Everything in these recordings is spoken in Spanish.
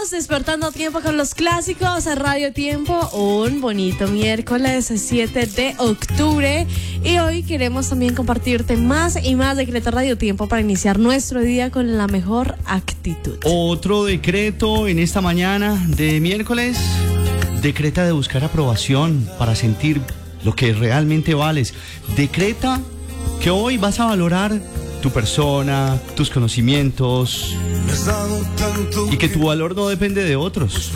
Despertando a tiempo con los clásicos a Radio Tiempo, un bonito miércoles 7 de octubre y hoy queremos también compartirte más y más decretos Radio Tiempo para iniciar nuestro día con la mejor actitud. Otro decreto en esta mañana de miércoles, decreta de buscar aprobación para sentir lo que realmente vales. Decreta que hoy vas a valorar tu persona, tus conocimientos y que tu valor no depende de otros,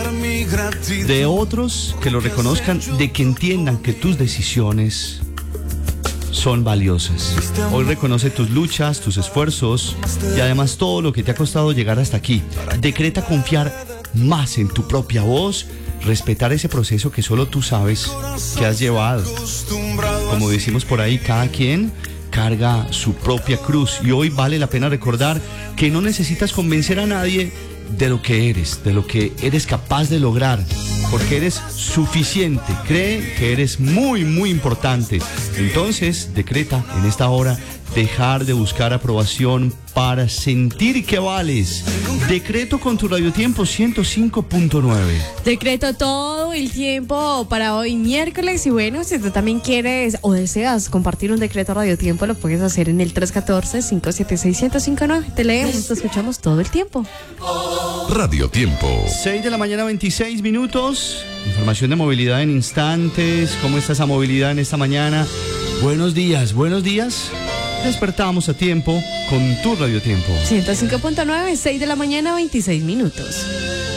que lo reconozcan, de que entiendan que tus decisiones son valiosas. Hoy reconoce tus luchas, tus esfuerzos y además todo lo que te ha costado llegar hasta aquí. Decreta confiar más en tu propia voz, respetar ese proceso que solo tú sabes que has llevado. Como decimos por ahí, cada quien carga su propia cruz y hoy vale la pena recordar que no necesitas convencer a nadie de lo que eres capaz de lograr, porque eres suficiente. Cree que eres muy, muy importante. Entonces, decreta en esta hora dejar de buscar aprobación para sentir que vales. Decreto con tu Radio Tiempo 105.9. Decreto todo el tiempo para hoy miércoles y bueno, si tú también quieres o deseas compartir un decreto Radio Tiempo, lo puedes hacer en el 314-576-1059. Te leemos, te escuchamos todo el tiempo. Radio Tiempo. 6 de la mañana, 26 minutos. Información de movilidad en instantes. ¿Cómo está esa movilidad en esta mañana? Buenos días, buenos días. Despertamos a tiempo con tu Radio Tiempo. 105.9, 6 de la mañana, 26 minutos.